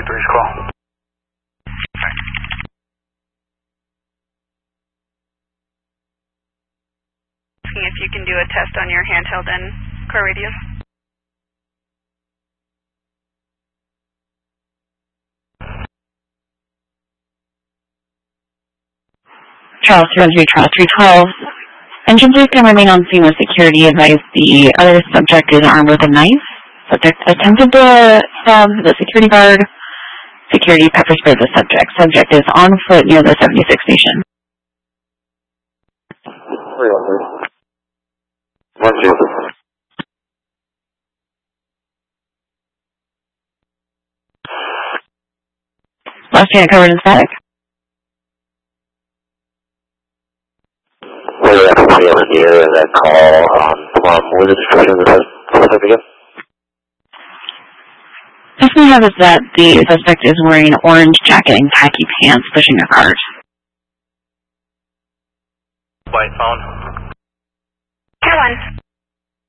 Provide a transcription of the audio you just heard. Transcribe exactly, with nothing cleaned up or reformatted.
two three's call. Asking if you can do a test on your handheld and car radio. Charles three one three, Charles three twelve. Engine please can remain on scene with security. Advise the other subject is armed with a knife. Subject attempted to stab the security guard. Security pepper sprayed the subject. Subject is on foot near the seventy-six station. three one three. one two. Last unit covered in static. What do you have to see over the area of that call on tomorrow? What was the description of the suspect again? First thing we have is that the suspect is wearing orange jacket and khaki pants, pushing a cart. White phone. Two one.